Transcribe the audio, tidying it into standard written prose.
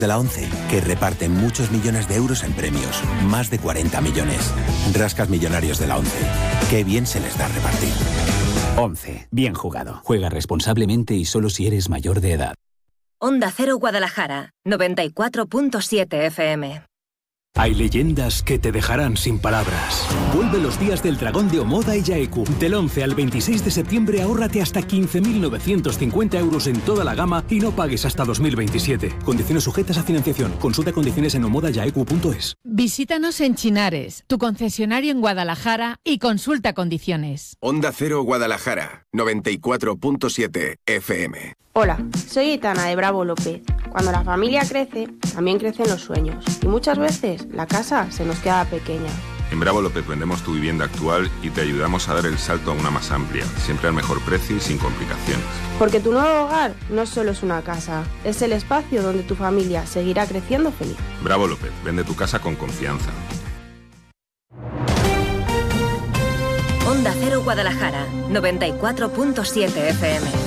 de la ONCE, que reparten muchos millones de euros en premios, más de 40 millones. Rascas millonarios de la ONCE. Qué bien se les da repartir. 11. Bien jugado. Juega responsablemente y solo si eres mayor de edad. Onda Cero Guadalajara, 94.7 FM. Hay leyendas que te dejarán sin palabras. Vuelve los días del dragón de Omoda y Yaeku. Del 11 al 26 de septiembre ahórrate hasta 15.950 euros en toda la gama y no pagues hasta 2027. Condiciones sujetas a financiación. Consulta condiciones en omodayaeku.es. Visítanos en Chinares, tu concesionario en Guadalajara, y consulta condiciones. Onda Cero Guadalajara, 94.7 FM. Hola, soy Aitana de Bravo López. Cuando la familia crece, también crecen los sueños. Y muchas veces la casa se nos queda pequeña. En Bravo López vendemos tu vivienda actual y te ayudamos a dar el salto a una más amplia, siempre al mejor precio y sin complicaciones. Porque tu nuevo hogar no solo es una casa, es el espacio donde tu familia seguirá creciendo feliz. Bravo López, vende tu casa con confianza. Onda Cero Guadalajara, 94.7 FM.